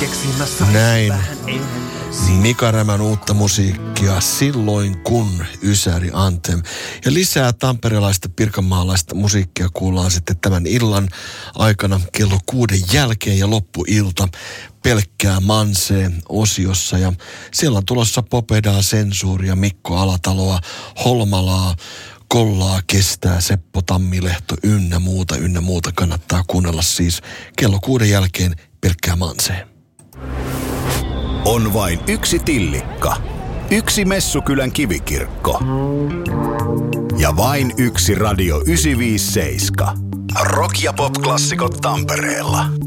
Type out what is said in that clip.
Näin. Mika Rämän uutta musiikkia silloin kun Ysäri Anthem. Ja lisää tamperelaista pirkanmaalaista musiikkia kuullaan sitten tämän illan aikana kello 6 jälkeen ja loppuilta pelkkää Mansee-osiossa. Ja siellä on tulossa Popedaa, Sensuuria, Mikko Alataloa, Holmalaa, Kollaa kestää, Seppo Tammilehto ynnä muuta. Kannattaa kuunnella siis kello 6 jälkeen pelkkää Mansee. On vain yksi Tillikka, yksi Messukylän kivikirkko ja vain yksi Radio 957. Rock- ja pop-klassikot Tampereella.